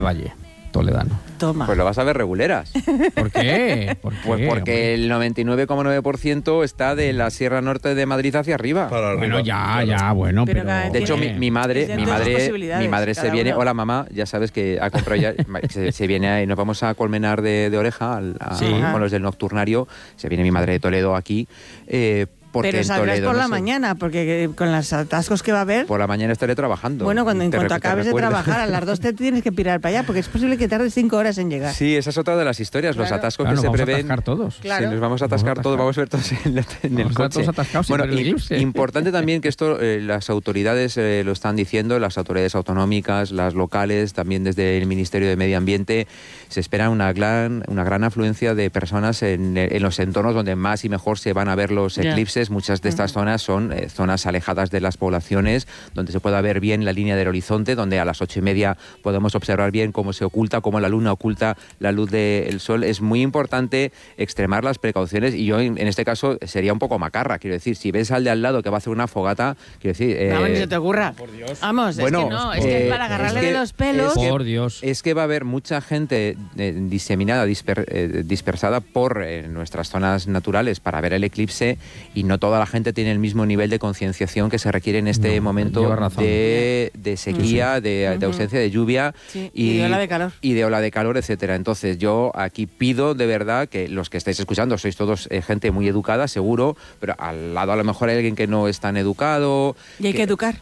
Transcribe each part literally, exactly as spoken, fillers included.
Valle toledano. Toma. Pues lo vas a ver reguleras. ¿Por qué? ¿Por qué? Pues porque el noventa y nueve coma nueve por ciento está de la Sierra Norte de Madrid hacia arriba. Para bueno, arriba, ya, ya, bueno, pero... pero de hecho, mi, mi madre, mi madre, mi madre se viene... uno. Hola, mamá, ya sabes que ha comprado ya... se, se viene y nos vamos a Colmenar de, de Oreja, al, a, sí. con, con los del Nocturnario. Se viene mi madre de Toledo aquí. Eh, Porque pero saldrás Toledo, por la no sé, mañana, porque con los atascos que va a haber... Por la mañana estaré trabajando. Bueno, cuando en te cuanto re- te acabes de recuerdo. trabajar, a las dos te tienes que pirar para allá, porque es posible que tardes cinco horas en llegar. Sí, esa es otra de las historias, Claro. los atascos Claro, que se vamos prevén. a atascar todos. Claro. Sí, nos vamos a atascar Vamos a todos, atascar. vamos a ver todos en, la- en el Vamos a estar coche. todos atascados sin Bueno, ver el i- eclipse. importante también que esto eh, las autoridades eh, lo están diciendo, las autoridades autonómicas, las locales, también desde el Ministerio de Medio Ambiente, se espera una gran, una gran afluencia de personas en, en los entornos donde más y mejor se van a ver los Ya. eclipses. Muchas de estas zonas son eh, zonas alejadas de las poblaciones, donde se pueda ver bien la línea del horizonte, donde a las ocho y media podemos observar bien cómo se oculta, cómo la luna oculta la luz del sol. Es muy importante extremar las precauciones y yo en, en este caso sería un poco macarra, quiero decir, si ves al de al lado que va a hacer una fogata, quiero decir... eh, Vamos, ni se te ocurra. Vamos, bueno, es que no, es que eh, para agarrarle es que- de los pelos... es que- Por Dios. Es que va a haber mucha gente eh, diseminada, disper- eh, dispersada por eh, nuestras zonas naturales para ver el eclipse y no toda la gente tiene el mismo nivel de concienciación que se requiere en este No, momento lleva razón. de, de sequía, de, de ausencia de lluvia Sí, y de ola de calor. y de ola de calor, etcétera. Entonces yo aquí pido de verdad que los que estáis escuchando sois todos eh, gente muy educada, seguro, pero al lado a lo mejor hay alguien que no es tan educado. Y hay que educar.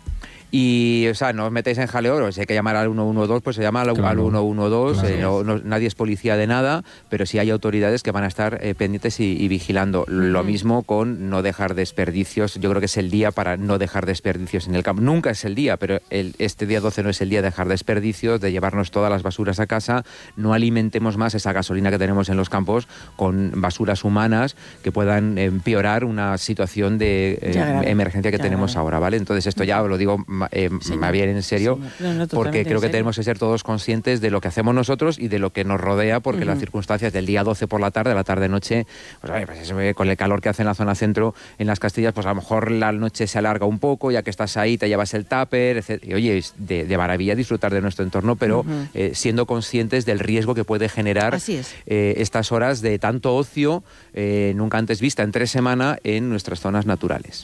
Y, o sea, no os metéis en jaleo, si hay que llamar al uno uno dos, pues se llama al, Claro. al uno uno dos, Claro. eh, no- no- nadie es policía de nada, pero sí hay autoridades que van a estar eh, pendientes y, y vigilando. Lo mismo con no dejar desperdicios, yo creo que es el día para no dejar desperdicios en el campo. Nunca es el día, pero el, este día doce no es el día de dejar desperdicios, de llevarnos todas las basuras a casa, no alimentemos más esa gasolina que tenemos en los campos con basuras humanas que puedan empeorar una situación de eh, Ya grave. emergencia que Ya tenemos grave. ahora, ¿vale? Entonces esto ya lo digo ma- eh, Señor. más bien en serio, Señor. No, no, porque totalmente creo en que serio. tenemos que ser todos conscientes de lo que hacemos nosotros y de lo que nos rodea, porque las circunstancias del día doce por la tarde, la tarde-noche, pues, oye, pues eso, eh, con el calor que hace en la zona centro, en las Castillas, pues a lo mejor la noche se alarga un poco, ya que estás ahí, te llevas el tupper, etcétera. Y oye, es de, de maravilla disfrutar de nuestro entorno, pero eh, siendo conscientes del riesgo que puede generar Así es. eh, estas horas de tanto ocio eh, nunca antes vista en tres semanas en nuestras zonas naturales.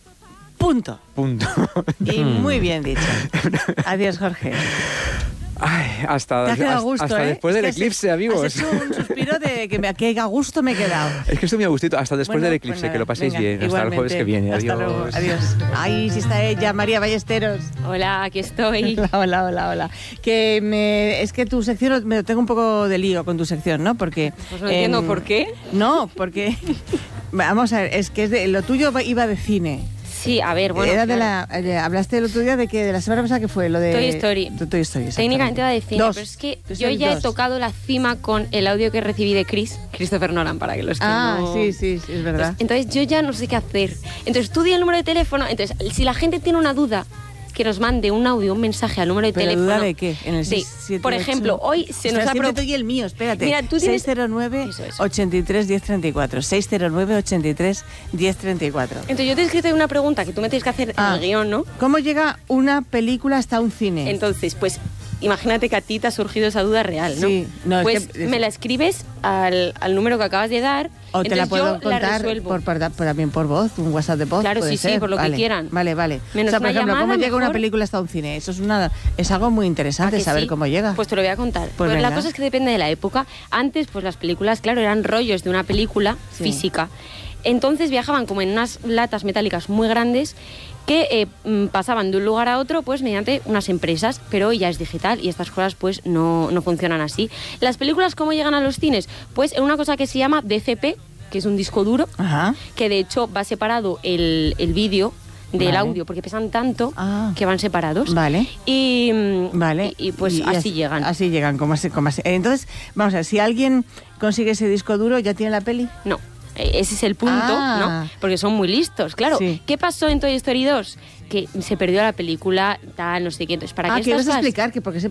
Punto. Punto. Y muy bien dicho. Adiós, Jorge. Ay, hasta, Te ha quedado a hasta- gusto, hasta ¿eh? después Es del que has- eclipse, amigos. Has hecho un suspiro de que, me, que a gusto me he quedado. Es que estoy muy a gustito. Hasta después Bueno, del pues eclipse, nada, que lo paséis venga, bien. Hasta el jueves igualmente. que viene. Hasta Adiós. luego. Adiós. Ahí sí está ella, María Ballesteros. Hola, aquí estoy. Hola, hola, hola, hola. Que me, es que tu sección, me tengo un poco de lío con tu sección, ¿no? Porque... Pues no entiendo em, por qué. No, porque... Vamos a ver, es que es de, lo tuyo iba de cine. Sí, a ver, bueno. Era de claro. la, de- hablaste el otro día de que de la semana pasada que fue lo de Toy Story. de Toy Story, exactamente. Técnicamente va de cine, Dos. pero es que Toy yo Story ya he dos. tocado la cima con el audio que recibí de Chris, Christopher Nolan, para que los que Ah, no- sí, sí, sí, es verdad. Pues, entonces yo ya no sé qué hacer. Entonces tú di el número de teléfono. Entonces, si la gente tiene una duda, que nos mande un audio, un mensaje al número de ¿Pero teléfono. duda de qué? En el Sí. seis, siete, Por ocho. ejemplo, hoy se Espera, nos ha siempre pro- te doy el mío, espérate. Mira, tú tienes- seis cero nueve, Eso, eso. ochenta y tres, diez treinta y cuatro. seis cero nueve, ochenta y tres, diez treinta y cuatro. Entonces yo te he escrito una pregunta que tú me tienes que hacer Ah. en el guión, ¿no? ¿Cómo llega una película hasta un cine? Entonces, pues imagínate que a ti te ha surgido esa duda real, ¿no? Sí, no, es pues que- me la escribes al, al número que acabas de dar. O te la entonces puedo yo la contar resuelvo. por, por- por- también por voz, un WhatsApp de voz. Claro, puede sí, sí, ser. por lo que Vale, quieran. Vale, vale. Menos o sea, por una ejemplo, ¿cómo llamada, llega una mejor. película hasta un cine? Eso es una, es algo muy ¿A interesante que saber sí? cómo llega. Pues te lo voy a contar. Pues Pues la venga. cosa es que depende de la época. Antes, pues las películas, claro, eran rollos de una película Sí. física. Entonces viajaban como en unas latas metálicas muy grandes que eh, mm, pasaban de un lugar a otro pues mediante unas empresas, pero hoy ya es digital y estas cosas pues no, no funcionan así. Las películas, ¿cómo llegan a los cines? Pues en una cosa que se llama D C P, que es un disco duro, Ajá. que de hecho va separado el, el vídeo del Vale. audio, porque pesan tanto Ah. que van separados. Vale. Y, mm, Vale. y, y, pues Y- y así llegan. Así llegan, como así, como así. Entonces, vamos a ver, si alguien consigue ese disco duro, ¿ya tiene la peli? No, eh, ese es el punto, Ah. ¿no? Porque son muy listos. Claro, Sí. ¿qué pasó en Toy Story dos? Que se perdió la película, tal, no sé qué. Entonces, ¿para ah, qué ¿quieres estas cosas? explicar que por qué se